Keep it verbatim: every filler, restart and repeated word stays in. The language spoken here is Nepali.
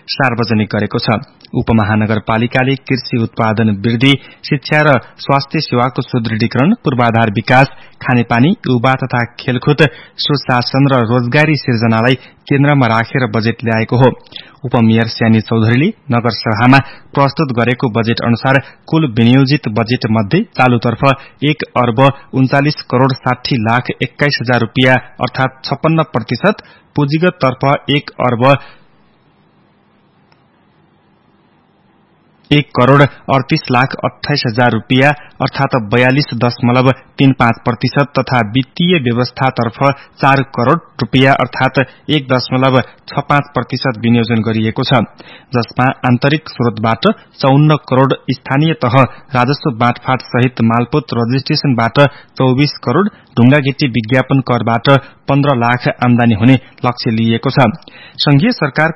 सार्वजनिक गरेको छ। उपमहानगरपालिकाले कृषि उत्पादन वृद्धि, शिक्षा र स्वास्थ्य सेवाको सुदृढीकरण, पूर्वाधार विकास, खानेपानी, युवा तथा खेलकुद, सुशासन र रोजगारी सिर्जनालाई केन्द्रमा राखेर बजेट ल्याएको हो। उपमेयर स्यानी चौधरीले नगरसभामा प्रस्तुत गरेको बजेट अनुसार कुल विनियोजित बजेट मध्ये चालुतर्फ एक अर्ब उन्चालिस करोड़ साठी लाख एक्काइस हजार रूपियाँ अर्थात छप्पन्न प्रतिशत, पुँजीगत तर्फ एक अर्ब एक करोड़ अड़तीस लाख अठाइस हजार रूपियाँ अर्थात बयालीस दशमलव तीन पाँच प्रतिशत तथा वित्तीय व्यवस्थातर्फ चार करोड़ रूपियाँ अर्थात एक दशमलव छ पाँच प्रतिशत विनियोजन गरिएको छ, जसमा आन्तरिक स्रोतबाट चौन्न करोड़, स्थानीय तह राजस्व बाँडफाँट सहित मालपोत रजिस्ट्रेशनबाट चौबीस करोड़, ढुंगागिट्टी विज्ञापन करबाट पन्ध्र लाख आमदानी हुने लक्ष्य लिएको छ। संघीय सरकार